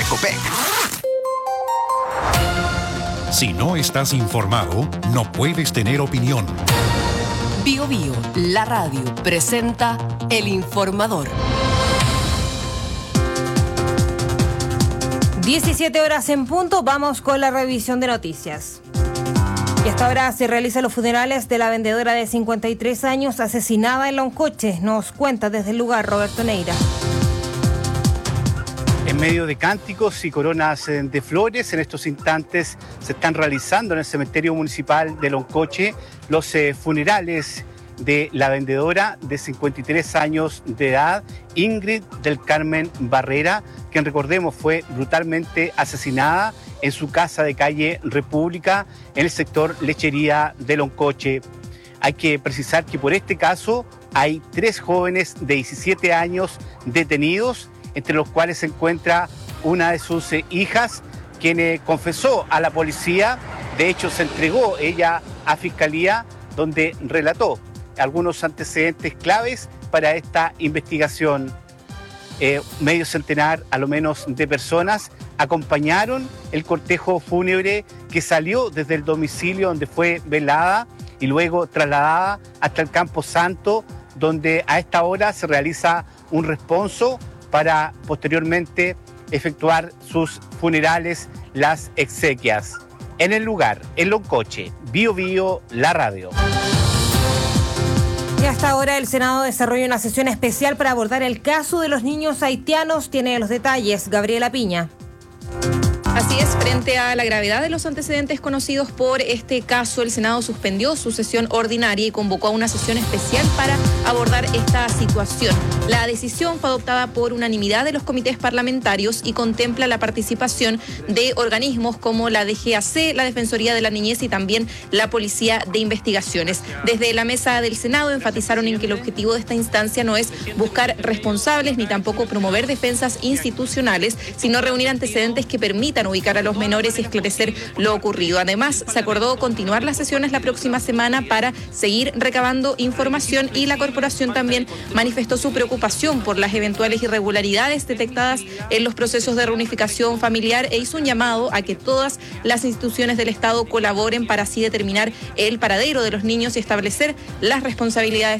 de Copec. Si no estás informado, no puedes tener opinión. Bio Bio, la radio, presenta El Informador. 17 horas en punto, vamos con la revisión de noticias. Y hasta ahora se realizan los funerales de la vendedora de 53 años asesinada en Loncoche. Nos cuenta desde el lugar Roberto Neira. En medio de cánticos y coronas de flores, en estos instantes se están realizando en el cementerio municipal de Loncoche los funerales de la vendedora de 53 años de edad, Ingrid del Carmen Barrera, quien recordemos fue brutalmente asesinada en su casa de calle República en el sector Lechería de Loncoche. Hay que precisar que por este caso hay 3 jóvenes de 17 años detenidos, entre los cuales se encuentra una de sus hijas, quien confesó a la policía. De hecho, se entregó ella a Fiscalía, donde relató algunos antecedentes claves para esta investigación. Medio centenar, a lo menos, de personas acompañaron el cortejo fúnebre que salió desde el domicilio donde fue velada y luego trasladada hasta el Campo Santo, donde a esta hora se realiza un responso para posteriormente efectuar sus funerales, las exequias. En el lugar, en Loncoche, Bio Bio, la radio. Y hasta ahora el Senado desarrolla una sesión especial para abordar el caso de los niños haitianos. Tiene los detalles Gabriela Piña. Así es, frente a la gravedad de los antecedentes conocidos por este caso, el Senado suspendió su sesión ordinaria y convocó a una sesión especial para abordar esta situación. La decisión fue adoptada por unanimidad de los comités parlamentarios y contempla la participación de organismos como la DGAC, la Defensoría de la Niñez y también la Policía de Investigaciones. Desde la mesa del Senado enfatizaron en que el objetivo de esta instancia no es buscar responsables ni tampoco promover defensas institucionales, sino reunir antecedentes que permitan ubicar a los menores y esclarecer lo ocurrido. Además, se acordó continuar las sesiones la próxima semana para seguir recabando información y la corporación también manifestó su preocupación por las eventuales irregularidades detectadas en los procesos de reunificación familiar e hizo un llamado a que todas las instituciones del Estado colaboren para así determinar el paradero de los niños y establecer las responsabilidades